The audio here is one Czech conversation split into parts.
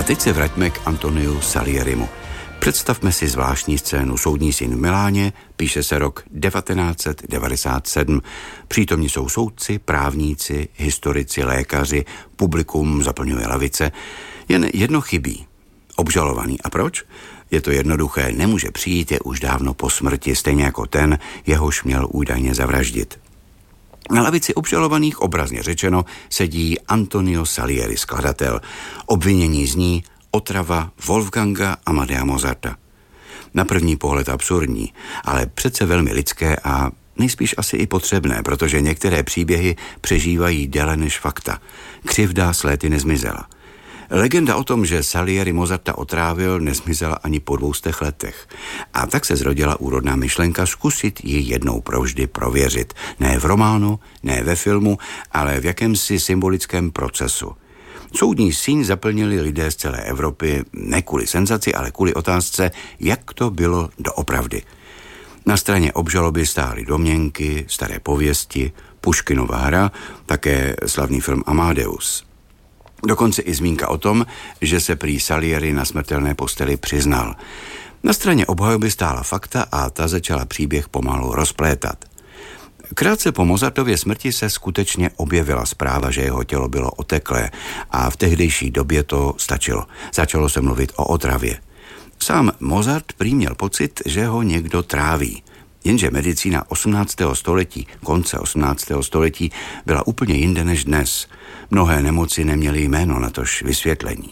A teď se vraťme k Antoniu Salierimu. Představme si zvláštní scénu. Soudní syn v Miláně, píše se rok 1997. Přítomní jsou soudci, právníci, historici, lékaři, publikum zaplňuje lavice. Jen jedno chybí. Obžalovaný. A proč? Je to jednoduché, nemůže přijít, je už dávno po smrti, stejně jako ten, jehož měl údajně zavraždit. Na lavici obžalovaných, obrazně řečeno, sedí Antonio Salieri, skladatel. Obvinění zní otrava Wolfganga Amadea Mozarta. Na první pohled absurdní, ale přece velmi lidské a nejspíš asi i potřebné, protože některé příběhy přežívají déle než fakta. Křivda s léty nezmizela. Legenda o tom, že Salieri Mozarta otrávil, nezmizela ani po 200 letech. A tak se zrodila úrodná myšlenka zkusit ji jednou provždy prověřit. Ne v románu, ne ve filmu, ale v jakémsi symbolickém procesu. Soudní síň zaplnili lidé z celé Evropy, ne kvůli senzaci, ale kvůli otázce, jak to bylo doopravdy. Na straně obžaloby stály domněnky, staré pověsti, Puškinova hra, také slavný film Amadeus. Dokonce i zmínka o tom, že se prý Salieri na smrtelné posteli přiznal. Na straně obhajoby stála fakta a ta začala příběh pomalu rozplétat. Krátce po Mozartově smrti se skutečně objevila zpráva, že jeho tělo bylo oteklé a v tehdejší době to stačilo. Začalo se mluvit o otravě. Sám Mozart prý měl pocit, že ho někdo tráví. Jenže medicína 18. století, konce 18. století, byla úplně jinde než dnes. Mnohé nemoci neměly jméno, natož vysvětlení.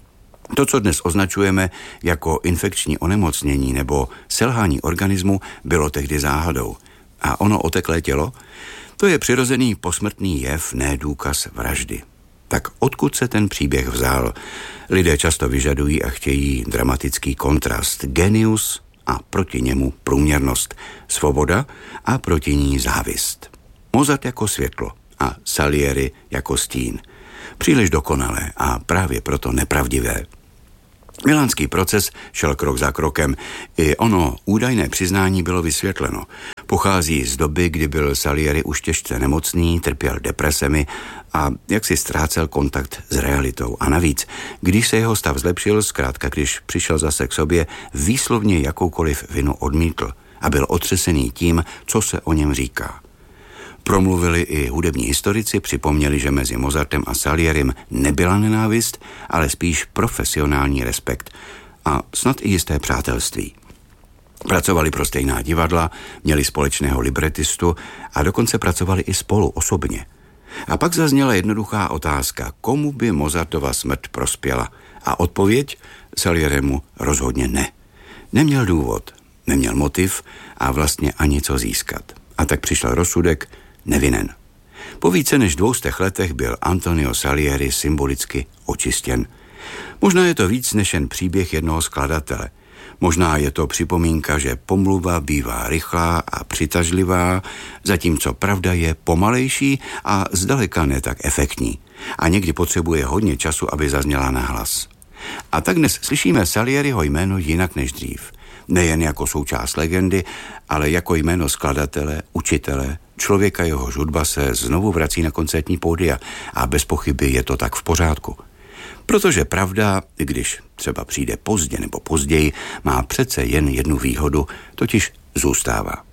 To, co dnes označujeme jako infekční onemocnění nebo selhání organismu, bylo tehdy záhadou. A ono oteklé tělo? To je přirozený posmrtný jev, ne důkaz vraždy. Tak odkud se ten příběh vzal? Lidé často vyžadují a chtějí dramatický kontrast. Genius a proti němu průměrnost. Svoboda a proti ní závist. Mozart jako světlo a Salieri jako stín. Příliš dokonalé a právě proto nepravdivé. Milánský proces šel krok za krokem. I ono údajné přiznání bylo vysvětleno. Pochází z doby, kdy byl Salieri už těžce nemocný, trpěl depresemi a jaksi ztrácel kontakt s realitou. A navíc, když se jeho stav zlepšil, zkrátka když přišel zase k sobě, výslovně jakoukoliv vinu odmítl a byl otřesený tím, co se o něm říká. Promluvili i hudební historici, připomněli, že mezi Mozartem a Salierim nebyla nenávist, ale spíš profesionální respekt a snad i jisté přátelství. Pracovali pro stejná divadla, měli společného libretistu a dokonce pracovali i spolu osobně. A pak zazněla jednoduchá otázka, komu by Mozartova smrt prospěla? A odpověď? Salierimu rozhodně ne. Neměl důvod, neměl motiv a vlastně ani co získat. A tak přišel rozsudek nevinen. Po více než 200 letech byl Antonio Salieri symbolicky očistěn. Možná je to víc než jen příběh jednoho skladatele. Možná je to připomínka, že pomluva bývá rychlá a přitažlivá, zatímco pravda je pomalejší a zdaleka ne tak efektní. A někdy potřebuje hodně času, aby zazněla nahlas. A tak dnes slyšíme Salieriho jméno jinak než dřív. Nejen jako součást legendy, ale jako jméno skladatele, učitele, člověka, jehož hudba se znovu vrací na koncertní pódia a bez pochyby je to tak v pořádku. Protože pravda, i když třeba přijde pozdě nebo později, má přece jen jednu výhodu, totiž zůstává.